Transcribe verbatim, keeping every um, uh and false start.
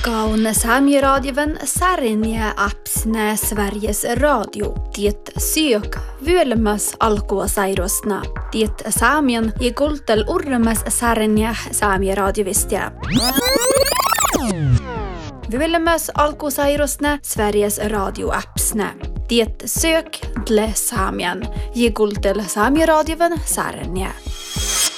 Kaun Saami-radioven Säärinjä apsnä Sveriges Radio. Tiet syök vyölmäs alkua sairosna. Tiet saamien ja kultel urmas Säärinjä Saami-radiovistia. Vyölmäs alkua sairosna Sveriges Radio apsnä. Tiet sök tle saamien ja kultel Saami-radioven Säärinjä.